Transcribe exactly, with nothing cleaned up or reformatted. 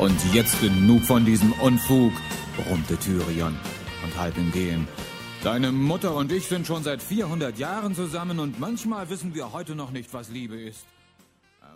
Und jetzt genug von diesem Unfug, brummte Tyrion und halb im Gehen. Deine Mutter und ich sind schon seit vierhundert Jahren zusammen und manchmal wissen wir heute noch nicht, was Liebe ist.